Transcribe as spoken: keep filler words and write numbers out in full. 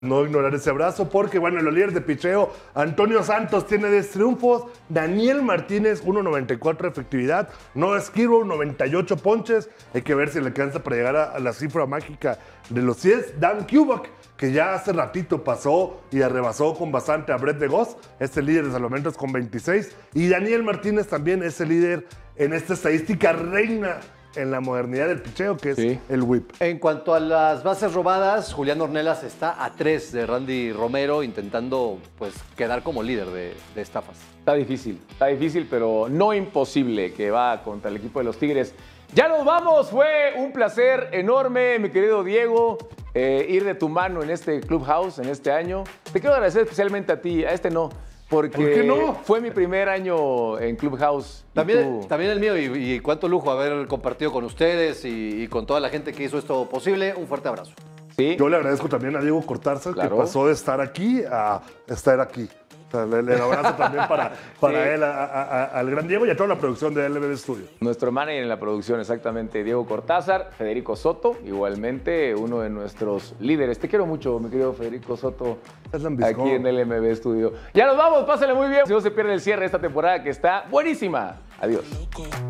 No ignorar ese abrazo porque, bueno, los líderes de picheo, Antonio Santos tiene diez triunfos, Daniel Martínez uno noventa y cuatro de efectividad, Noah Skirrow noventa y ocho ponches, hay que ver si le alcanza para llegar a, a la cifra mágica de los cien. Dan Kubak, que ya hace ratito pasó y arrebasó con bastante a Brett DeGoss, es el líder de salvamentos con veintiséis, y Daniel Martínez también es el líder en esta estadística reina en la modernidad del picheo, que es sí. el whip. En cuanto a las bases robadas, Julián Ornelas está a tres de Randy Romero, intentando pues quedar como líder de, de estafas. Está difícil, está difícil, pero no imposible que va contra el equipo de los Tigres. Ya nos vamos, fue un placer enorme, mi querido Diego, eh, ir de tu mano en este Clubhouse, en este año. Te quiero agradecer especialmente a ti, a este no. Porque ¿Por qué no? Fue mi primer año en Clubhouse. También, tú... también el mío, y, y cuánto lujo haber compartido con ustedes y, y con toda la gente que hizo esto posible. Un fuerte abrazo. ¿Sí? Yo le agradezco también a Diego Cortázar, claro, que pasó de estar aquí a estar aquí. O sea, le, le abrazo también para, para sí. él, a, a, a, al gran Diego y a toda la producción de L B B Studio. Nuestro manager en la producción, exactamente, Diego Cortázar, Federico Soto, igualmente uno de nuestros líderes. Te quiero mucho, mi querido Federico Soto, es aquí en el M B Studio. Ya nos vamos, pásenle muy bien. Si no se pierde el cierre de esta temporada que está buenísima. Adiós.